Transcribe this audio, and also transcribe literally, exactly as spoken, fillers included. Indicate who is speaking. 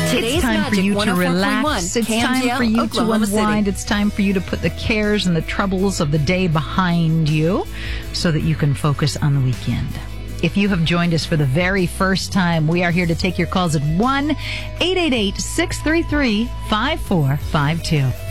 Speaker 1: Today's
Speaker 2: it's time for
Speaker 1: Magic
Speaker 2: you to
Speaker 1: one oh four point one,
Speaker 2: relax. It's
Speaker 1: K M G L,
Speaker 2: time for you
Speaker 1: Oklahoma
Speaker 2: to unwind.
Speaker 1: City.
Speaker 2: It's time for you to put the cares and the troubles of the day behind you so that you can focus on the weekend. If you have joined us for the very first time, we are here to take your calls at one eight eight eight, six three three, five four five two.